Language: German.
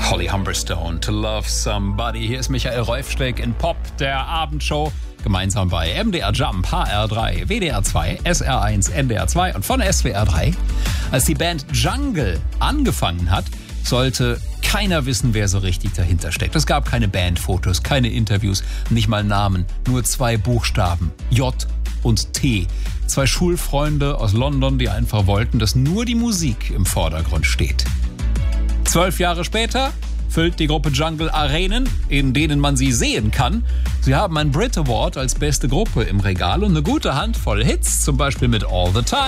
Holly Humberstone, To Love Somebody. Hier ist Michael Rolfsteck in Pop, der Abendshow. Gemeinsam bei MDR Jump, HR3, WDR 2, SR1, NDR 2 und von SWR 3. Als die Band Jungle angefangen hat, sollte keiner wissen, wer so richtig dahinter steckt. Es gab keine Bandfotos, keine Interviews, nicht mal Namen, nur 2 Buchstaben, J und T. 2 Schulfreunde aus London, die einfach wollten, dass nur die Musik im Vordergrund steht. 12 Jahre später füllt die Gruppe Jungle Arenen, in denen man sie sehen kann. Sie haben einen Brit Award als beste Gruppe im Regal und eine gute Handvoll Hits, zum Beispiel mit All the Time.